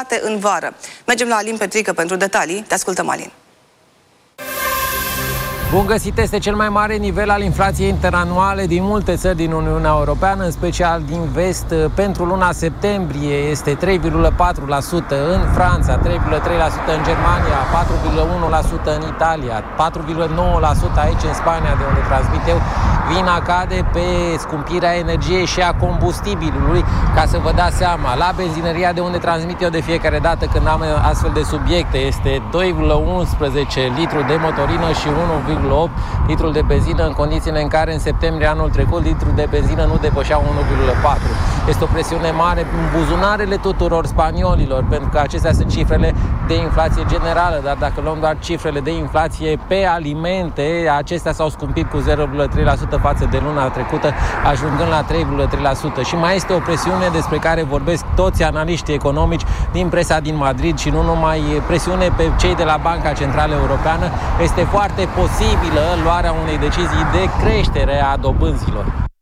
stabilitate în vară. Mergem la Alin Petrică pentru detalii. Te ascultăm, Alin. Bun găsit, este cel mai mare nivel al inflației interanuale din multe țări din Uniunea Europeană, în special din vest. Pentru luna septembrie este 3,4% în Franța, 3,3% în Germania, 4,1% în Italia, 4,9% aici în Spania, de unde transmit eu. Vina cade pe scumpirea energiei și a combustibilului, ca să vă dați seama. La benzinăria, de unde transmit eu de fiecare dată când am astfel de subiecte, este 2,11 litru de motorină și 1,8 litrul de benzină, în condițiile în care în septembrie anul trecut litrul de benzină nu depășea 1,4. Este o presiune mare în buzunarele tuturor spaniolilor, pentru că acestea sunt cifrele de inflație generală, dar dacă luăm doar cifrele de inflație pe alimente, acestea s-au scumpit cu 0,3% față de luna trecută, ajungând la 3,3%. Și mai este o presiune despre care vorbesc toți analiștii economici din presa din Madrid și nu numai, presiune pe cei de la Banca Centrală Europeană. Este foarte posibilă luarea unei decizii de creștere a dobânzilor.